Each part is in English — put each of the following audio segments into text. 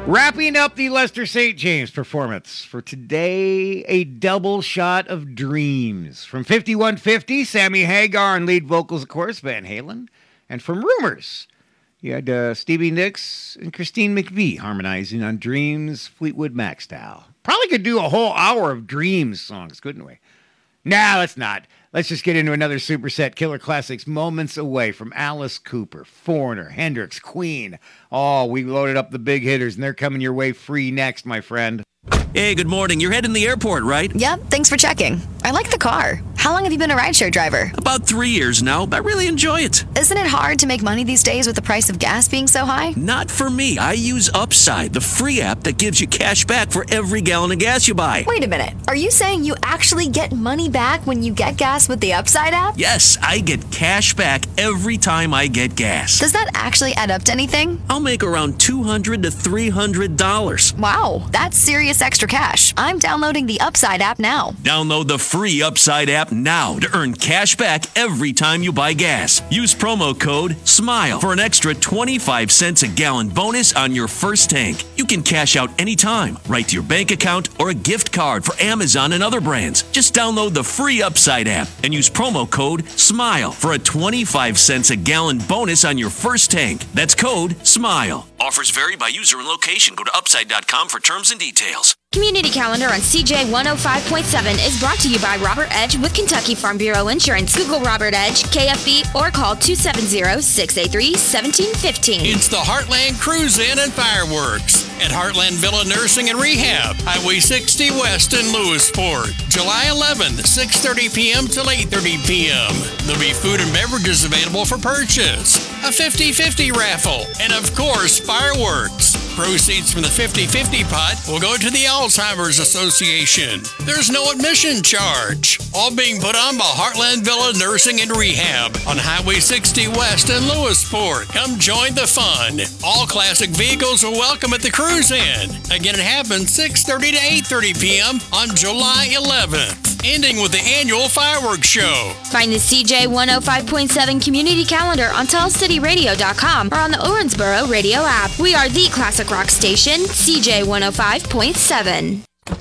Wrapping up the Lester St. James performance for today, a double shot of Dreams. From 5150, Sammy Hagar on lead vocals, of course, Van Halen. And from Rumors, you had Stevie Nicks and Christine McVie harmonizing on Dreams, Fleetwood Mac style. Probably could do a whole hour of Dreams songs, couldn't we? Nah, let's not. Let's just get into another superset Killer Classics moments away from Alice Cooper, Foreigner, Hendrix, Queen. Oh, we loaded up the big hitters, and they're coming your way free next, my friend. Hey, good morning. You're heading to the airport, right? Yep, thanks for checking. I like the car. How long have you been a rideshare driver? About 3 years now. I really enjoy it. Isn't it hard to make money these days with the price of gas being so high? Not for me. I use Upside, the free app that gives you cash back for every gallon of gas you buy. Wait a minute. Are you saying you actually get money back when you get gas with the Upside app? Yes, I get cash back every time I get gas. Does that actually add up to anything? I'll make around $200 to $300. Wow, that's serious extra cash. I'm downloading the Upside app now. Download the free Upside app now to earn cash back every time you buy gas. Use promo code SMILE for an extra 25 cents a gallon bonus on your first tank. You can cash out anytime, right to your bank account or a gift card for Amazon and other brands. Just download the free Upside app and use promo code SMILE for a 25 cents a gallon bonus on your first tank. That's code SMILE. Offers vary by user and location. Go to upside.com for terms and details. Community Calendar on CJ 105.7 is brought to you by Robert Edge with Kentucky Farm Bureau Insurance. Google Robert Edge, KFB, or call 270-683-1715. It's the Heartland Cruise In and Fireworks at Heartland Villa Nursing and Rehab, Highway 60 West in Lewisport. July 11th, 6:30 p.m. till 8:30 p.m. There'll be food and beverages available for purchase, a 50-50 raffle, and of course, fireworks. Proceeds from the 50-50 pot will go to the Alzheimer's Association. There's no admission charge. All being put on by Heartland Villa Nursing and Rehab on Highway 60 West in Lewisport. Come join the fun. All classic vehicles are welcome at the Cruise In. Again, it happens 6:30 to 8:30 p.m. on July 11th, ending with the annual fireworks show. Find the CJ 105.7 Community Calendar on TellCityRadio.com or on the Owensboro Radio app. We are the classic rock station, CJ 105.7.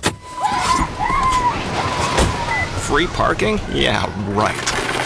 Free parking? Yeah, right.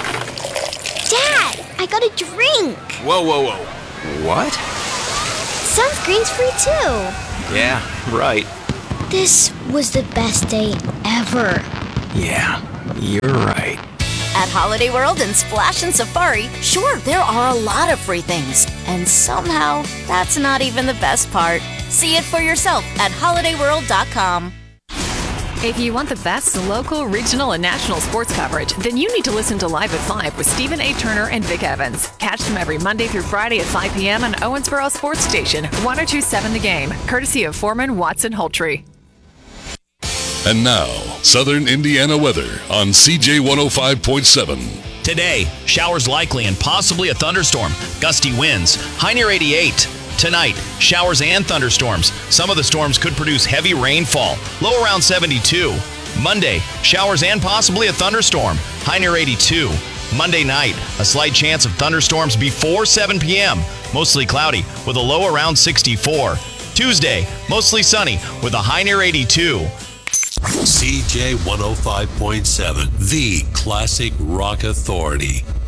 Dad, I got a drink. Whoa. What? Sunscreen's free too. Yeah, right. This was the best day ever. Yeah, you're right. At Holiday World and Splash and Safari, sure, there are a lot of free things. And somehow, that's not even the best part. See it for yourself at holidayworld.com. If you want the best local, regional, and national sports coverage, then you need to listen to Live at 5 with Stephen A. Turner and Vic Evans. Catch them every Monday through Friday at 5 p.m. on Owensboro Sports Station, 1027 The Game, courtesy of Foreman Watson Holtree. And now, Southern Indiana weather on CJ 105.7. Today, showers likely and possibly a thunderstorm. Gusty winds, high near 88. Tonight, showers and thunderstorms. Some of the storms could produce heavy rainfall, low around 72. Monday, showers and possibly a thunderstorm, high near 82. Monday night, a slight chance of thunderstorms before 7 p.m. Mostly cloudy with a low around 64. Tuesday, mostly sunny with a high near 82. CJ 105.7, the classic rock authority.